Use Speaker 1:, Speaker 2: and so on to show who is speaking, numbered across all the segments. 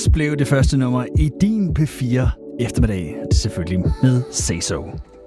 Speaker 1: Blev det første nummer i din P4 eftermiddag. Det er selvfølgelig med Say So.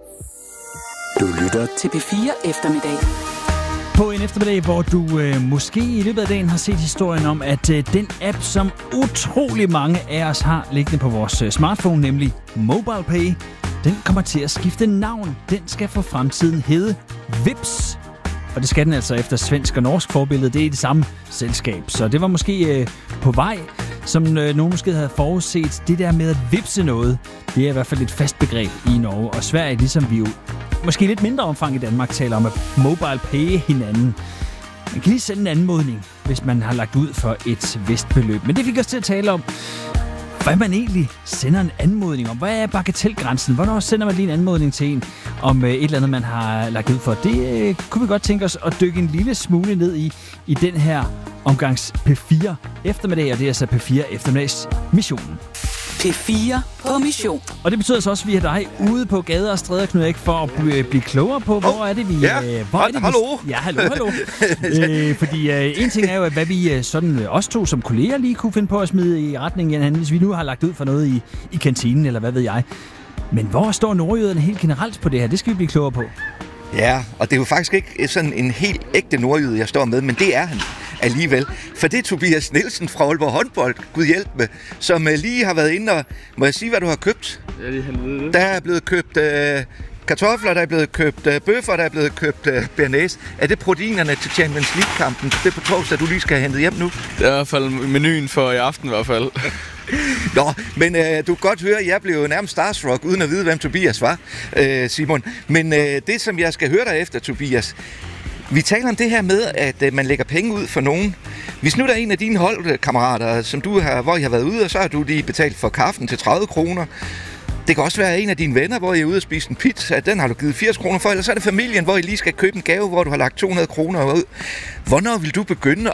Speaker 2: Du lytter til P4 eftermiddag.
Speaker 1: På en eftermiddag, hvor du måske i løbet af dagen har set historien om, at den app, som utrolig mange af os har liggende på vores smartphone, nemlig MobilePay, den kommer til at skifte navn. Den skal for fremtiden hedde Vipps. Og det skal den altså efter svensk og norsk forbillede. Det er det samme selskab. Så det var måske på vej, som nogen måske havde forudset. Det der med at vipse noget, det er i hvert fald et fast begreb i Norge. Og Sverige, ligesom vi jo måske lidt mindre omfang i Danmark, taler om at MobilePay hinanden. Man kan lige sende en anmodning, hvis man har lagt ud for et vist beløb. Men det fik os til at tale om, hvad man egentlig sender en anmodning om. Hvad er bagatelgrænsen? Hvornår sender man lige en anmodning til en om et eller andet, man har lagt ud for? Det kunne vi godt tænke os at dykke en lille smule ned i den her omgangs P4 eftermiddag, og det er altså P4 eftermiddags missionen.
Speaker 2: P4 på mission.
Speaker 1: Og det betyder så også, at vi har dig ude på gader og stræder, Knud Erik, for at blive klogere på, hvor er det vi...
Speaker 3: Hallo.
Speaker 1: Ja, hallo. Fordi en ting er jo, at hvad vi sådan os to som kolleger lige kunne finde på at smide i retning af hinanden, hvis vi nu har lagt ud for noget i kantinen, eller hvad ved jeg. Men hvor står nordjyderne helt generelt på det her? Det skal vi blive klogere på.
Speaker 3: Ja, og det er jo faktisk ikke sådan en helt ægte nordjyde, jeg står med, men det er han alligevel. For det er Tobias Nielsen fra Aalborg Håndbold, Gud hjælp med, som lige har været inde og... Må jeg sige, hvad du har købt?
Speaker 4: Ja, det er han.
Speaker 3: Der er blevet købt kartofler, der er blevet købt bøffer, der er blevet købt bearnaise. Er det proteinerne til Champions League-kampen? Det er på torsdag, du lige skal have hentet hjem nu?
Speaker 4: Det er i hvert fald menuen for i aften i hvert fald.
Speaker 3: Nå, men du kan godt høre, at jeg blev jo nærmest starstruck, uden at vide, hvem Tobias var, Simon. Men det, som jeg skal høre dig efter, Tobias, vi taler om det her med, at man lægger penge ud for nogen. Hvis nu der er en af dine holdkammerater, som du har, hvor I har været ude, og så har du lige betalt for kaffen til 30 kroner. Det kan også være en af dine venner, hvor I er ude og spise en pizza. Den har du givet 80 kroner for. Eller så er det familien, hvor I lige skal købe en gave, hvor du har lagt 200 kroner ud. Hvornår vil du begynde